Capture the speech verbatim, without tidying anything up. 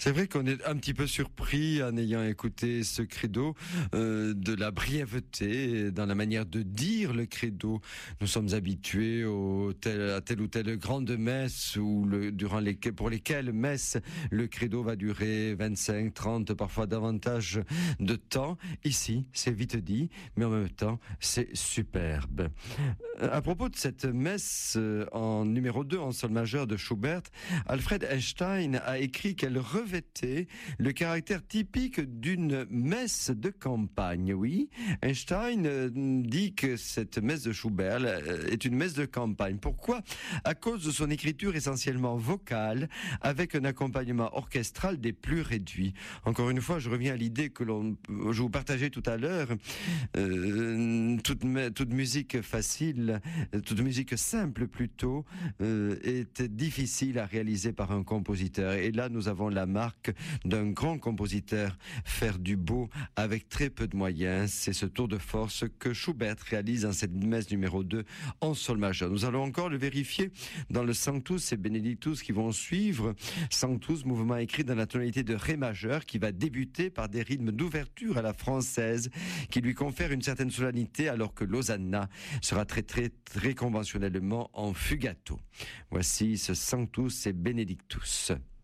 C'est vrai qu'on est un petit peu surpris en ayant écouté ce credo euh, de la brièveté dans la manière de dire le credo. Nous sommes habitués au tel, à telle ou telle grande messe où le, durant les, pour lesquelles messe le credo va durer vingt-cinq, trente, parfois davantage de temps. Ici, c'est vite dit, mais en même temps, c'est superbe. À propos de cette messe en numéro deux en sol majeur de Schubert, Alfred Einstein a écrit qu'elle revêtait le caractère typique d'une messe de campagne. Oui, Einstein dit que cette messe de Schubert est une messe de campagne. Pourquoi ? À cause de son écriture essentiellement vocale, avec un accompagnement orchestral des plus réduits. Encore une fois, je reviens à l'idée que l'on, je vous partageais tout à l'heure, euh, toute, toute musique facile, toute musique simple plutôt, euh, est difficile à réaliser par un compositeur. Et là, nous avons la marque d'un grand compositeur faire du beau avec très peu de moyens. C'est ce tour de force que Schubert réalise dans cette messe numéro deux en sol majeur. Nous allons encore le vérifier dans le Sanctus et Benedictus qui vont suivre. Sanctus, mouvement écrit dans la tonalité de Ré majeur qui va débuter par des rythmes d'ouverture à la française qui lui confèrent une certaine solennité alors que l'Hosanna sera très très très conventionnellement en fugato. Voici ce Sanctus et Benedictus.